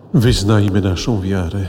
Wyznajmy naszą wiarę.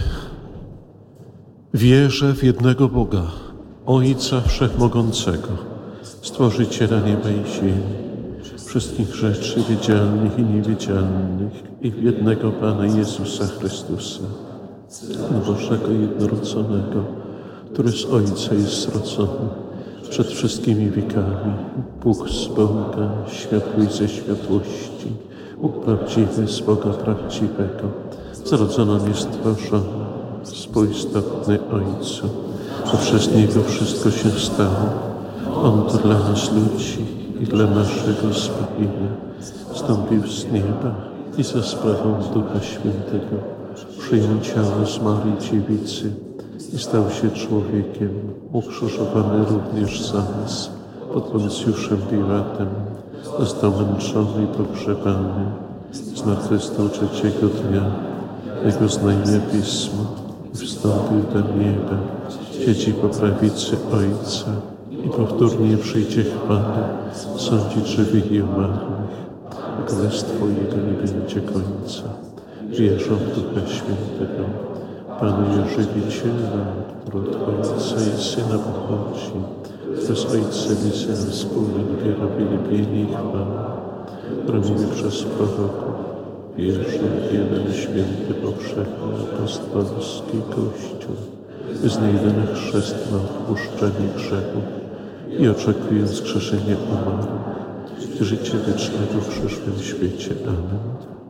Wierzę w jednego Boga, Ojca Wszechmogącego, Stworzyciela nieba i ziemi, wszystkich rzeczy widzialnych i niewidzialnych, i w jednego Pana Jezusa Chrystusa, Syna Bożego jednorodzonego, który z Ojca jest zrodzony przed wszystkimi wiekami, Bóg z Boga, światły ze światłości, Bóg prawdziwy z Boga prawdziwego, zrodzony jest stworzony, współistotny Ojcu, a przez Niego wszystko się stało. On to dla nas ludzi i dla naszego zbawienia wstąpił z nieba i za sprawą Ducha Świętego przyjął ciało z Maryi Dziewicy i stał się człowiekiem, ukrzyżowany również za nas pod Poncjuszem Piłatem, został męczony i pogrzebany, zmartwychwstał trzeciego dnia, Jego znajome Pismo i wstąpił do nieba, siedzi po prawicy Ojca i powtórnie przyjdzie chwały sądzić żywych i umarłych. Królestwo Jego nie będzie końca. Wierzę w Ducha Świętego, Pana i Żywiciela, który od Ojca i Syna pochodzi, który z Ojcem i Synem wspólnie odbiera wielbienie i chwałę, który mówi przez proroków. Wierzę w jeden święty, powszechny, apostolski Kościół, wyznajemy chrzest na odpuszczenie grzechów i oczekuję wskrzeszenia umarłych, życie wiecznego w przyszłym świecie. Amen.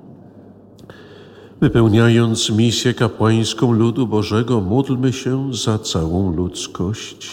Wypełniając misję kapłańską ludu Bożego, módlmy się za całą ludzkość.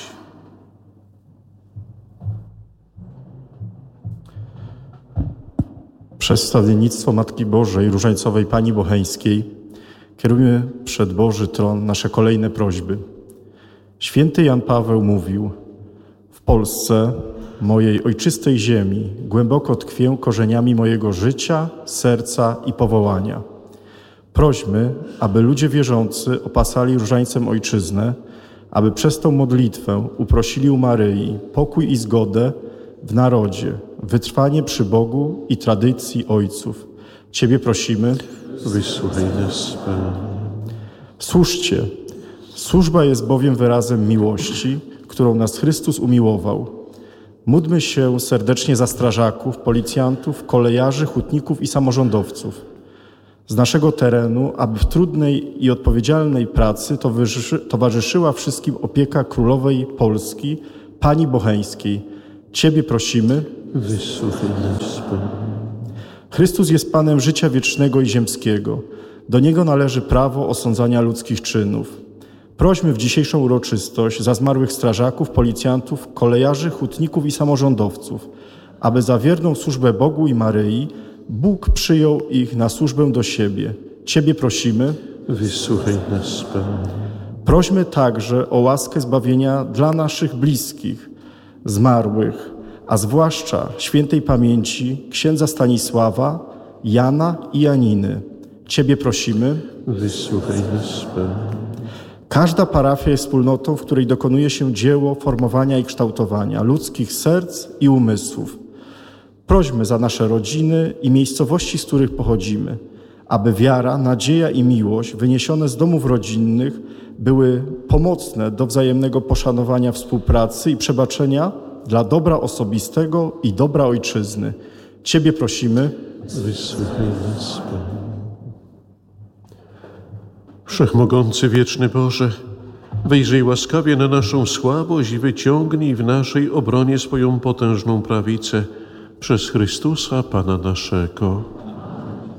Przez wstawiennictwo Matki Bożej, Różańcowej Pani Bocheńskiej, kierujmy przed Boży Tron nasze kolejne prośby. Święty Jan Paweł mówił: w Polsce, mojej ojczystej ziemi, głęboko tkwię korzeniami mojego życia, serca i powołania. Prośmy, aby ludzie wierzący opasali różańcem ojczyznę, aby przez tą modlitwę uprosili u Maryi pokój i zgodę w narodzie, wytrwanie przy Bogu i tradycji ojców. Ciebie prosimy. Wysłuchaj nas, Panie. Służcie. Służba jest bowiem wyrazem miłości, którą nas Chrystus umiłował. Módlmy się serdecznie za strażaków, policjantów, kolejarzy, hutników i samorządowców z naszego terenu, aby w trudnej i odpowiedzialnej pracy towarzyszyła wszystkim opieka Królowej Polski, Pani Bocheńskiej. Ciebie prosimy. Wysłuchaj nas, Panie. Chrystus jest Panem życia wiecznego i ziemskiego. Do Niego należy prawo osądzania ludzkich czynów. Prośmy w dzisiejszą uroczystość za zmarłych strażaków, policjantów, kolejarzy, hutników i samorządowców, aby za wierną służbę Bogu i Maryi Bóg przyjął ich na służbę do siebie. Ciebie prosimy. Wysłuchaj nas, Panie. Prośmy także o łaskę zbawienia dla naszych bliskich, zmarłych, a zwłaszcza świętej pamięci księdza Stanisława, Jana i Janiny. Ciebie prosimy. Wysłuchaj nas, Panie. Każda parafia jest wspólnotą, w której dokonuje się dzieło formowania i kształtowania ludzkich serc i umysłów. Prośmy za nasze rodziny i miejscowości, z których pochodzimy, aby wiara, nadzieja i miłość wyniesione z domów rodzinnych były pomocne do wzajemnego poszanowania, współpracy i przebaczenia dla dobra osobistego i dobra ojczyzny. Ciebie prosimy. Wysłuchaj nas, Panie. Wszechmogący, wieczny Boże, wejrzyj łaskawie na naszą słabość i wyciągnij w naszej obronie swoją potężną prawicę przez Chrystusa, Pana naszego.